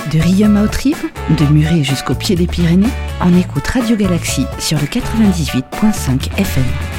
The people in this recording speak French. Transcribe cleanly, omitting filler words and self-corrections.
De Riom à Autrive, de Muret jusqu'au pied des Pyrénées, on écoute Radio Galaxie sur le 98.5 FM.